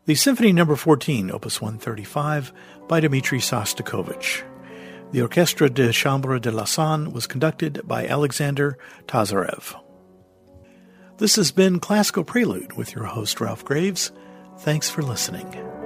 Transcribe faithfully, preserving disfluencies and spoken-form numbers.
The Symphony Number fourteen, Opus one thirty-five, by Dmitri Shostakovich. The Orchestre de Chambre de Lausanne was conducted by Alexander Tazarev. This has been Classical Prelude with your host, Ralph Graves. Thanks for listening.